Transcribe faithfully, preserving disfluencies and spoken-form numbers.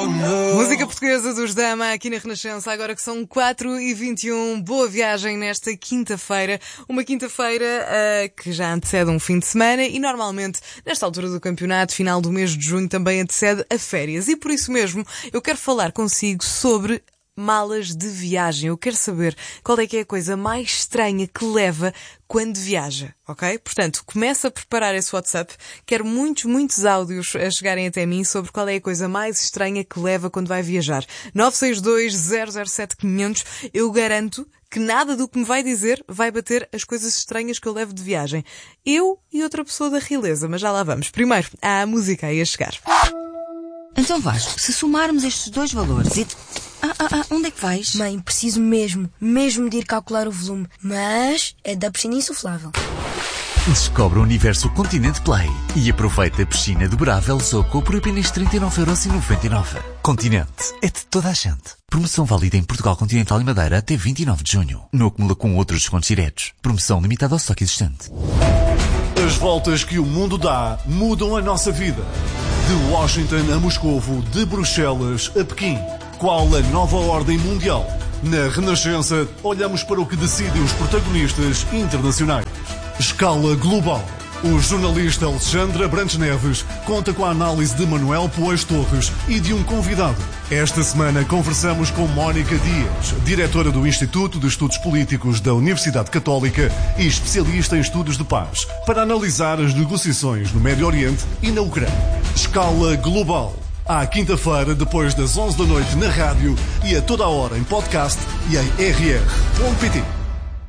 Música portuguesa dos Dama aqui na Renascença, agora que são quatro e vinte e um. Boa viagem nesta quinta-feira. Uma quinta-feira uh, que já antecede um fim de semana e normalmente nesta altura do campeonato, final do mês de junho, também antecede a férias. E por isso mesmo eu quero falar consigo sobre malas de viagem. Eu quero saber qual é que é a coisa mais estranha que leva quando viaja, ok? Portanto, começa a preparar esse WhatsApp. Quero muitos, muitos áudios a chegarem até mim sobre qual é a coisa mais estranha que leva quando vai viajar. nove seis dois, zero zero sete, quinhentos. Eu garanto que nada do que me vai dizer vai bater as coisas estranhas que eu levo de viagem. Eu e outra pessoa da realeza, mas já lá vamos. Primeiro, há a música aí a chegar. Então Vasco, se somarmos estes dois valores e... Ah, ah, ah, onde é que vais? Mãe, preciso mesmo, mesmo de ir calcular o volume. Mas é da piscina insuflável. Descobre o universo Continente Play e aproveita a piscina dobrável Zoco por apenas trinta e nove euros e noventa e nove. Continente é de toda a gente. Promoção válida em Portugal Continental e Madeira até vinte e nove de junho. Não acumula com outros descontos diretos. Promoção limitada ao estoque existente. As voltas que o mundo dá mudam a nossa vida. De Washington a Moscovo, de Bruxelas a Pequim. Qual a nova ordem mundial? Na Renascença, olhamos para o que decidem os protagonistas internacionais. Escala global. O jornalista Alexandre Abrantes Neves conta com a análise de Manuel Poes Torres e de um convidado. Esta semana conversamos com Mónica Dias, diretora do Instituto de Estudos Políticos da Universidade Católica e especialista em estudos de paz, para analisar as negociações no Médio Oriente e na Ucrânia. Escala global. À quinta-feira, depois das onze da noite na rádio e a toda a hora em podcast e em r r ponto p t.